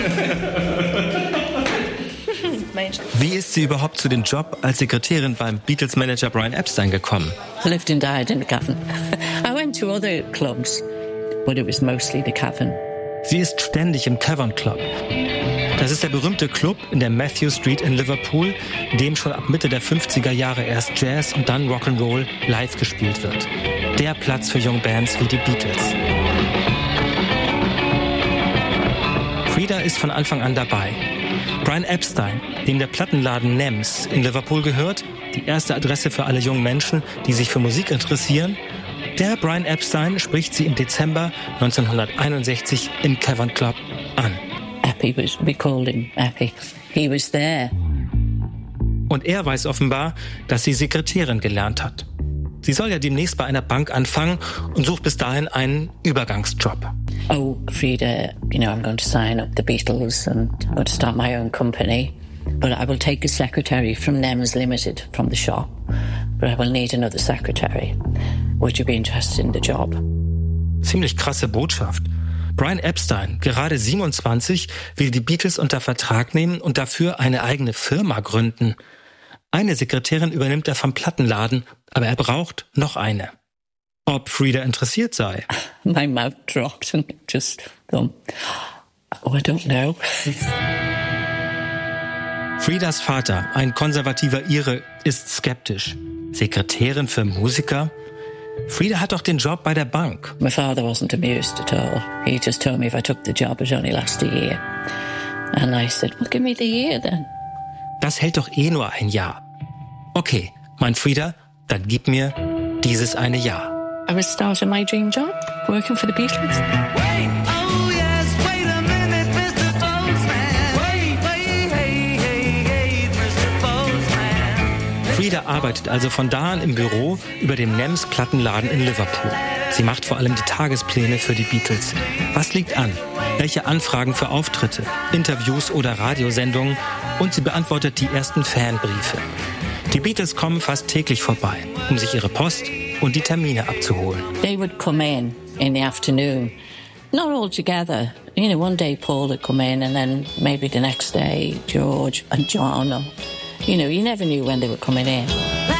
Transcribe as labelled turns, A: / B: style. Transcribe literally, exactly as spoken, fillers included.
A: Wie ist sie überhaupt zu dem Job als Sekretärin beim Beatles-Manager Brian Epstein gekommen?
B: I lived and died in the Cavern. I went to other clubs, but it was mostly the Cavern.
A: Sie ist ständig im Cavern Club. Das ist der berühmte Club in der Matthew Street in Liverpool, in dem schon ab Mitte der fünfziger Jahre erst Jazz und dann Rock'n'Roll live gespielt wird. Der Platz für junge Bands wie die Beatles. Frida ist von Anfang an dabei. Brian Epstein, dem der Plattenladen Nems in Liverpool gehört, die erste Adresse für alle jungen Menschen, die sich für Musik interessieren, der Brian Epstein spricht sie im Dezember neunzehnhunderteinundsechzig im Cavern Club an.
B: Eppie was, we called him Eppie. He was there.
A: Und er weiß offenbar, dass sie Sekretärin gelernt hat. Sie soll ja demnächst bei einer Bank anfangen und sucht bis dahin einen Übergangsjob.
B: Oh, Frida, you know, I'm going to sign up the Beatles and I'm going to start my own company. But I will take a secretary from Nems Limited, from the shop. But I will need another secretary. Would you be interested in the job?
A: Ziemlich krasse Botschaft. Brian Epstein, gerade siebenundzwanzig, will die Beatles unter Vertrag nehmen und dafür eine eigene Firma gründen. Eine Sekretärin übernimmt er vom Plattenladen, aber er braucht noch eine. Ob Frida interessiert sei?
B: My mouth dropped and just gone, oh, I don't know.
A: Fridas Vater, ein konservativer Ire, ist skeptisch. Sekretärin für Musiker? Frida hat doch den Job bei der Bank.
B: My father wasn't amused at all. He just told me if I took the job, it only last a year. And I said, well, give me the year then.
A: Das hält doch eh nur ein Jahr. Okay, meint Frida, dann gib mir dieses eine Jahr.
B: I was starting my dream job, working for the Beatles.
C: Wait, oh yes, wait a minute, Mister Postman. Wait, wait, hey, hey, hey, Mister Postman.
A: Frida arbeitet also von da an im Büro über dem Nems Plattenladen in Liverpool. Sie macht vor allem die Tagespläne für die Beatles. Was liegt an? Welche Anfragen für Auftritte, Interviews oder Radiosendungen? Und sie beantwortet die ersten Fanbriefe. Die Beatles kommen fast täglich vorbei, um sich ihre Post und die Termine abzuholen.
B: They would come in in the afternoon. Not all together. You know, one day Paul would come in and then maybe the next day George and John. Or, you know, you never knew when they were coming in.